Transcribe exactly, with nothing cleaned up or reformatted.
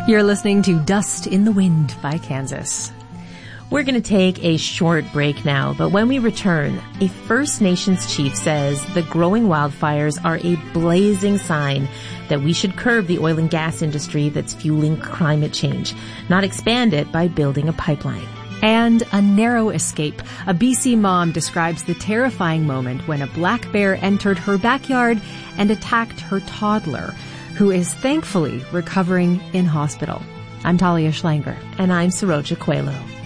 You're listening to Dust in the Wind by Kansas. We're going to take a short break now, but when we return, a First Nations chief says the growing wildfires are a blazing sign that we should curb the oil and gas industry that's fueling climate change, not expand it by building a pipeline. And a narrow escape. A B C mom describes the terrifying moment when a black bear entered her backyard and attacked her toddler, who is thankfully recovering in hospital. I'm Talia Schlanger. And I'm Saroja Coelho.